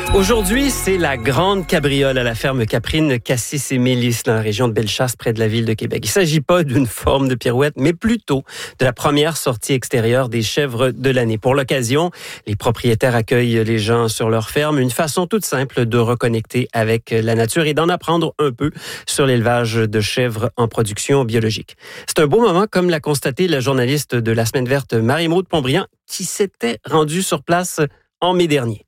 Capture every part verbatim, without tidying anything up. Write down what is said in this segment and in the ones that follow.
Aujourd'hui, c'est la grande cabriole à la ferme caprine Cassis et Mélis dans la région de Bellechasse, près de la ville de Québec. Il ne s'agit pas d'une forme de pirouette, mais plutôt de la première sortie extérieure des chèvres de l'année. Pour l'occasion, les propriétaires accueillent les gens sur leur ferme, une façon toute simple de reconnecter avec la nature et d'en apprendre un peu sur l'élevage de chèvres en production biologique. C'est un beau moment, comme l'a constaté la journaliste de la Semaine verte Marie-Maude Pontbriand, qui s'était rendue sur place en mai dernier.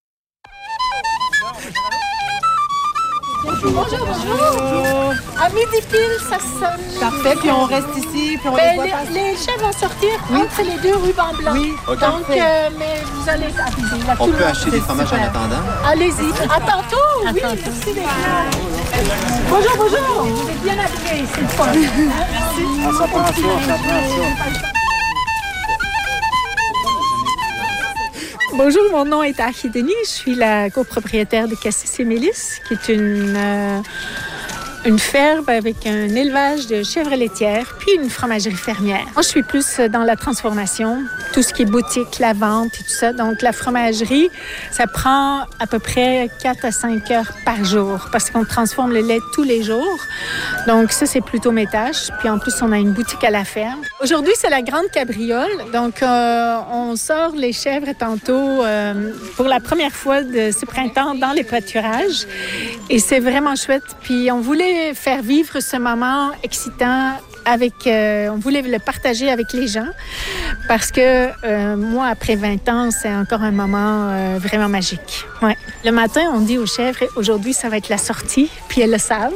Bonjour, bonjour. bonjour. À midi pile, ça sonne. Parfait, puis on reste ici, puis on ben, les voit les, passer. les chèvres vont sortir oui. entre les deux rubans blancs. Oui, okay. Donc, euh, mais vous allez arriver là. On peut acheter des fromages en attendant? Allez-y. À tantôt. À oui, tantôt. Merci d'être là. Bonjour, bonjour. Vous êtes bien habillés, c'est le fun. Merci. Ça prend ça, ça prend ça. Bonjour, mon nom est Archie Denis. Je suis la copropriétaire de Cassis et Mélis, qui est une, euh, une ferme avec un élevage de chèvres laitières, puis une fromagerie fermière. Moi, je suis plus dans la transformation, tout ce qui est boutique, la vente et tout ça. Donc, la fromagerie, ça prend à peu près quatre à cinq heures par jour parce qu'on transforme le lait tous les jours. Donc, ça, c'est plutôt mes tâches. Puis, en plus, on a une boutique à la ferme. Aujourd'hui, c'est la grande cabriole. Donc, euh, on sort les chèvres tantôt euh, pour la première fois de ce printemps dans les pâturages. Et c'est vraiment chouette. Puis, on voulait faire vivre ce moment excitant avec, euh, on voulait le partager avec les gens parce que euh, moi, après vingt ans, c'est encore un moment euh, vraiment magique. Ouais. Le matin, on dit aux chèvres, aujourd'hui, ça va être la sortie, puis elles le savent.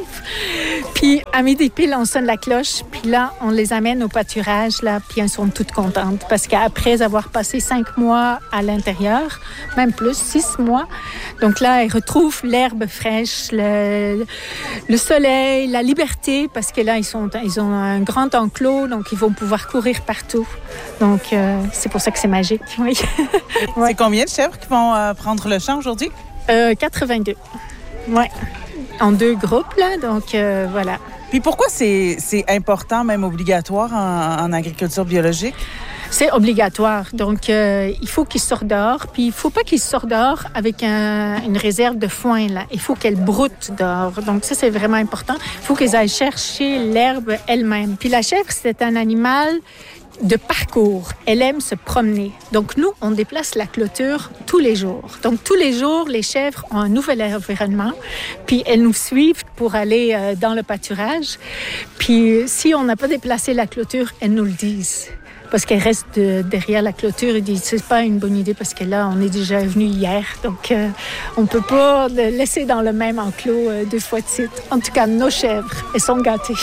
Puis à midi pile, on sonne la cloche, puis là, on les amène au pâturage, là, puis elles sont toutes contentes parce qu'après avoir passé cinq mois à l'intérieur, même plus, six mois, donc là, elles retrouvent l'herbe fraîche, le, le soleil, la liberté, parce que là, ils, sont, ils ont un grand enclos, donc ils vont pouvoir courir partout. Donc, euh, c'est pour ça que c'est magique, oui. Ouais. C'est combien de chèvres qui vont euh, prendre le champ aujourd'hui? Euh, quatre-vingt-deux, oui. En deux groupes, là, donc euh, voilà. Puis pourquoi c'est, c'est important, même obligatoire en, en agriculture biologique? C'est obligatoire. Donc, euh, il faut qu'ils sortent dehors. Puis, il ne faut pas qu'ils sortent dehors avec un, une réserve de foin, là. Il faut qu'elles broutent dehors. Donc, ça, c'est vraiment important. Il faut qu'elles aillent chercher l'herbe elles-mêmes. Puis, la chèvre, c'est un animal de parcours. Elle aime se promener. Donc, nous, on déplace la clôture tous les jours. Donc, tous les jours, les chèvres ont un nouvel environnement. Puis, elles nous suivent pour aller euh, dans le pâturage. Puis, si on n'a pas déplacé la clôture, elles nous le disent. Parce qu'elle reste de, derrière la clôture et dit c'est pas une bonne idée parce que là, on est déjà venu hier. Donc, euh, on ne peut pas le laisser dans le même enclos euh, deux fois de suite. En tout cas, nos chèvres, elles sont gâtées.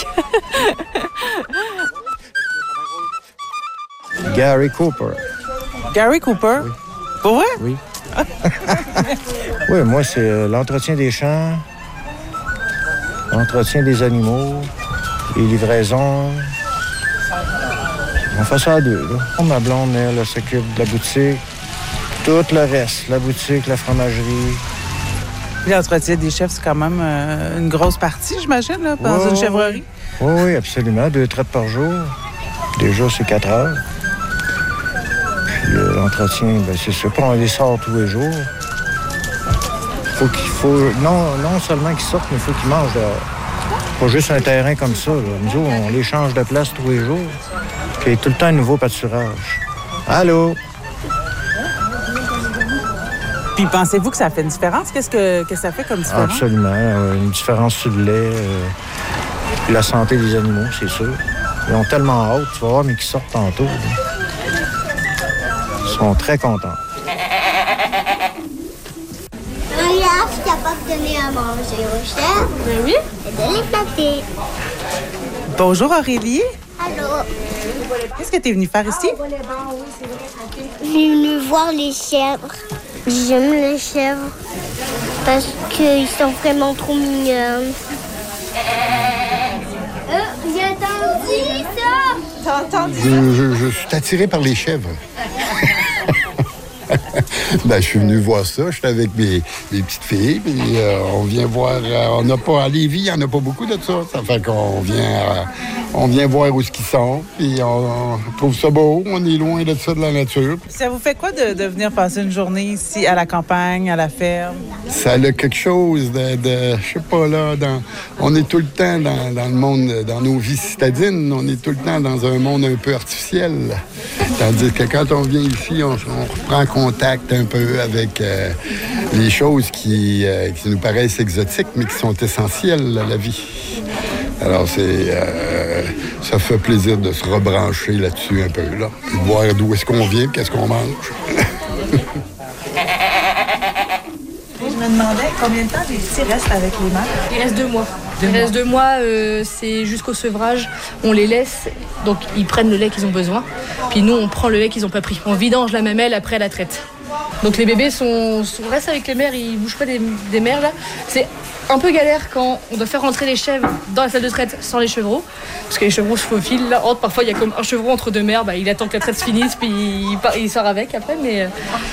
Gary Cooper. Gary Cooper? Oui. Pour vrai? Oui. Oui, moi, c'est euh, l'entretien des champs, l'entretien des animaux, les livraisons. On fait ça à deux, là. Ma blonde, elle, elle s'occupe de la boutique. Tout le reste, la boutique, la fromagerie. Puis l'entretien des chèvres, c'est quand même euh, une grosse partie, j'imagine, là, dans oh, une chèvrerie. Oui, oui, absolument. Deux traites par jour. Déjà, c'est quatre heures. Puis euh, l'entretien, ben, c'est ça. On les sort tous les jours. Faut qu'il faut... Non, non seulement qu'ils sortent, mais il faut qu'ils mangent dehors. Pas juste un terrain comme ça, là. Nous autres, on les change de place tous les jours. Puis il y a tout le temps un nouveau pâturage. Allô? Puis pensez-vous que ça fait une différence? Qu'est-ce que, que ça fait comme différence? Absolument. Euh, une différence sur le lait, euh, la santé des animaux, c'est sûr. Ils ont tellement hâte, tu vas voir, mais qu'ils sortent tantôt. Là. Ils sont très contents. Regarde, je suis capable de donner à manger aux chèvres. Ben oui. Et de les flatter. Bonjour Aurélie. Allô? Qu'est-ce que tu es venue faire ici? Je suis venue voir les chèvres. J'aime les chèvres parce qu'ils sont vraiment trop mignonnes. Euh, j'ai entendu ça! T'as entendu? Je, je, je suis attiré par les chèvres. Ben, je suis venu voir ça. J'étais avec mes, mes petites filles. Puis euh, on vient voir. Euh, on n'a pas à Lévis, il n'y en a pas beaucoup de ça. Ça fait qu'on vient, euh, on vient voir où ils sont. Puis on, on trouve ça beau. On est loin de ça, de la nature. Ça vous fait quoi de, de venir passer une journée ici à la campagne, à la ferme? Ça a quelque chose de, de je sais pas là. Dans, on est tout le temps dans, dans le monde, dans nos vies citadines. On est tout le temps dans un monde un peu artificiel. Tandis que quand on vient ici, on, on reprend contact un peu avec euh, les choses qui, euh, qui nous paraissent exotiques, mais qui sont essentielles à la vie. Alors, c'est, euh, ça fait plaisir de se rebrancher là-dessus un peu, là, puis de voir d'où est-ce qu'on vient, qu'est-ce qu'on mange. Je me demandais combien de temps les petits restent avec les mères? Il reste deux mois. Il reste deux mois, euh, c'est jusqu'au sevrage. On les laisse, donc ils prennent le lait qu'ils ont besoin. Puis nous, on prend le lait qu'ils n'ont pas pris. On vidange la mamelle après la traite. Donc les bébés sont, sont restent avec les mères, ils ne bougent pas des, des mères là. C'est un peu galère quand on doit faire rentrer les chèvres dans la salle de traite sans les chevreaux. Parce que les chevreaux se faufilent là. Parfois, il y a comme un chevreau entre deux mères. Bah, il attend que la traite se finisse, puis il, il sort avec après. Mais,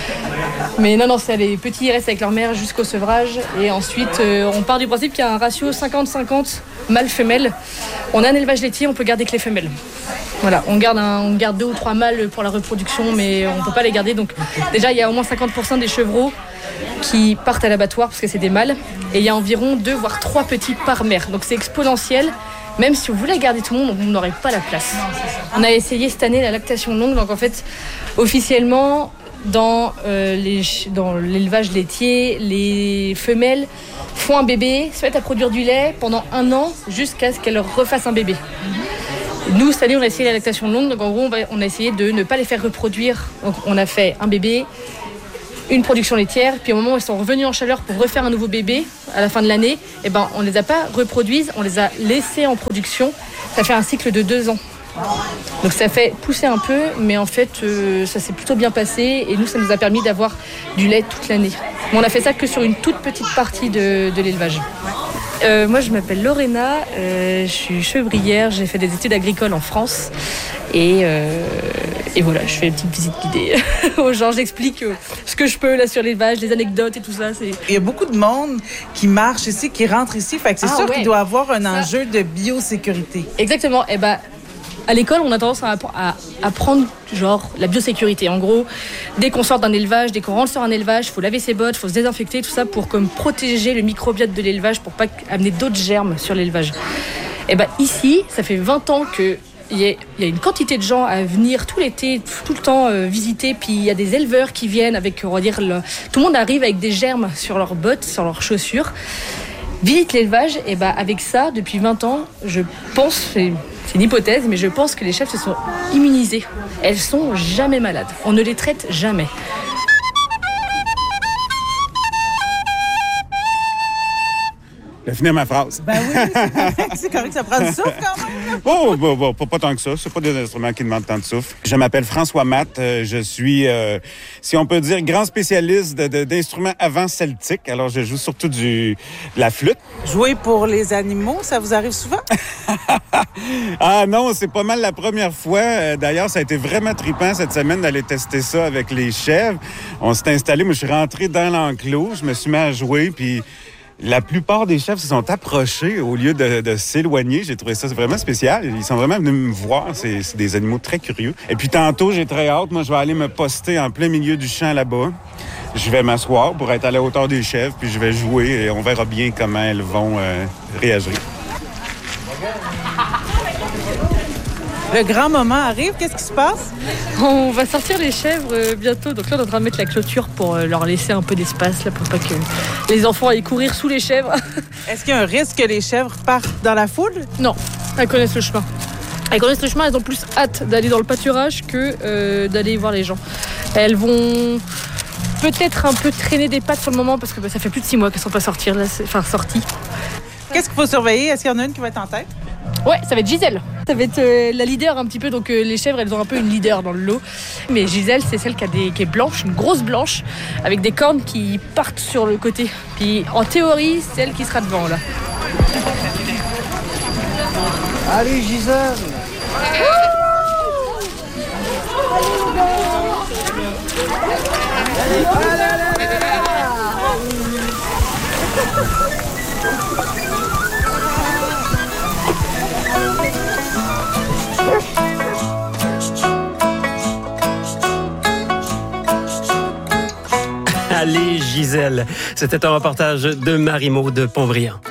mais non, non, c'est les petits, ils restent avec leur mère jusqu'au sevrage. Et ensuite, euh, on part du principe qu'il y a un ratio cinquante cinquante mâle-femelle. On a un élevage laitier, on peut garder que les femelles. Voilà, on garde, un, on garde deux ou trois mâles pour la reproduction, mais on ne peut pas les garder. Donc déjà, il y a au moins cinquante pour cent des chevreaux qui partent à l'abattoir parce que c'est des mâles. Et il y a environ deux voire trois petits par mère. Donc c'est exponentiel. Même si on voulait garder tout le monde, on n'aurait pas la place. On a essayé cette année la lactation longue. Donc en fait, officiellement, dans, euh, les, dans l'élevage laitier, les femelles font un bébé, se mettent à produire du lait pendant un an jusqu'à ce qu'elles refassent un bébé. Nous, cette année, on a essayé la lactation longue. Donc en gros, on, va, on a essayé de ne pas les faire reproduire. Donc on a fait un bébé, une production laitière, puis au moment où elles sont revenues en chaleur pour refaire un nouveau bébé à la fin de l'année, eh ben, on ne les a pas reproduises, on les a laissées en production. Ça fait un cycle de deux ans. Donc ça fait pousser un peu, mais en fait, euh, ça s'est plutôt bien passé et nous, ça nous a permis d'avoir du lait toute l'année. Mais on a fait ça que sur une toute petite partie de, de l'élevage. Euh, moi, je m'appelle Lorena, euh, je suis chevrière, j'ai fait des études agricoles en France et, euh, et voilà, je fais une petite visite guidée aux gens, j'explique ce que je peux là sur l'élevage, les anecdotes et tout ça. C'est... Il y a beaucoup de monde qui marche ici, qui rentre ici, fait que c'est ah, sûr ouais. qu'il doit avoir un ça... enjeu de biosécurité. Exactement, et eh ben, à l'école, on a tendance à apprendre genre la biosécurité. En gros, dès qu'on sort d'un élevage, dès qu'on rentre sur un élevage, il faut laver ses bottes, il faut se désinfecter, tout ça pour comme protéger le microbiote de l'élevage, pour pas amener d'autres germes sur l'élevage. Et ben ici, ça fait vingt ans que il y, y a une quantité de gens à venir tout l'été, tout le temps euh, visiter. Puis il y a des éleveurs qui viennent avec, on va dire, le... tout le monde arrive avec des germes sur leurs bottes, sur leurs chaussures. Visite l'élevage, et ben avec ça, depuis vingt ans, je pense, c'est, c'est une hypothèse, mais je pense que les chèvres se sont immunisées. Elles sont jamais malades. On ne les traite jamais. J'ai fini ma phrase. Ben oui, c'est correct, c'est correct, ça prend du souffle quand même. Oh, bon, bon, pas, pas tant que ça. C'est pas des instruments qui demandent tant de souffle. Je m'appelle François Matt. Je suis, euh, si on peut dire, grand spécialiste de, de, d'instruments avant-celtiques. Alors, je joue surtout du, de la flûte. Jouer pour les animaux, ça vous arrive souvent? Ah non, c'est pas mal la première fois. D'ailleurs, ça a été vraiment trippant cette semaine d'aller tester ça avec les chèvres. On s'est installé, moi, je suis rentré dans l'enclos, je me suis mis à jouer, puis la plupart des chèvres se sont approchés au lieu de, de s'éloigner. J'ai trouvé ça vraiment spécial. Ils sont vraiment venus me voir. C'est, c'est des animaux très curieux. Et puis tantôt, j'ai très hâte. Moi, je vais aller me poster en plein milieu du champ là-bas. Je vais m'asseoir pour être à la hauteur des chèvres, puis je vais jouer et on verra bien comment elles vont euh, réagir. Le grand moment arrive. Qu'est-ce qui se passe? On va sortir les chèvres euh, bientôt. Donc là, on est en train de mettre la clôture pour euh, leur laisser un peu d'espace, là, pour pas que les enfants aillent courir sous les chèvres. Est-ce qu'il y a un risque que les chèvres partent dans la foule? Non, elles connaissent le chemin. Elles connaissent le chemin, elles ont plus hâte d'aller dans le pâturage que euh, d'aller voir les gens. Elles vont peut-être un peu traîner des pattes pour le moment parce que bah, ça fait plus de six mois qu'elles sont pas sorties, là, enfin sorties. Qu'est-ce qu'il faut surveiller? Est-ce qu'il y en a une qui va être en tête? Ouais, ça va être Gisèle. Ça va être euh, la leader un petit peu. Donc euh, les chèvres, elles ont un peu une leader dans le lot. Mais Gisèle, c'est celle qui, a des, qui est blanche, une grosse blanche, avec des cornes qui partent sur le côté. Puis en théorie, c'est elle qui sera devant là. Allez Gisèle! Allez, Gisèle. C'était un reportage de Marie-Maude Pontbriand.